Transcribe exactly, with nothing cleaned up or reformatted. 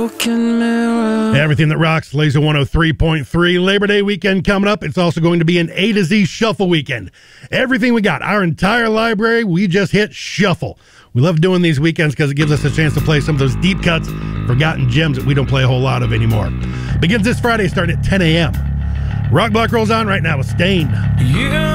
Everything that rocks, Laser one oh three point three. Labor Day weekend coming up. It's also going to be an A to Z shuffle weekend. Everything we got, our entire library, we just hit shuffle. We love doing these weekends because it gives us a chance to play some of those deep cuts, forgotten gems that we don't play a whole lot of anymore. Begins this Friday starting at ten a.m. Rock Block rolls on right now with Stain. Yeah.